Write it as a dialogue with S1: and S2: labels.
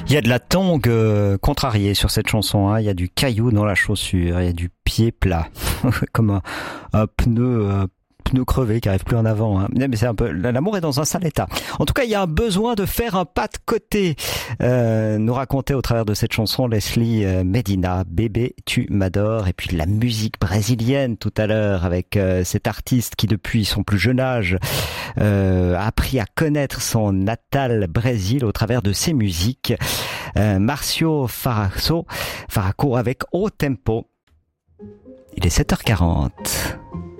S1: Il y a de la tongue contrariée sur cette chanson, hein. Il y a du caillou dans la chaussure, il y a du pied plat, comme un pneu crevé qui arrive plus en avant, hein. Mais c'est un peu, l'amour est dans un sale état. En tout cas, il y a un besoin de faire un pas de côté, nous racontait au travers de cette chanson Leslie Medina, Bébé tu m'adores, et puis la musique brésilienne tout à l'heure avec cet artiste qui depuis son plus jeune âge a appris à connaître son natal Brésil au travers de ses musiques. Marcio Faraco avec O Tempo. Il est 7h40.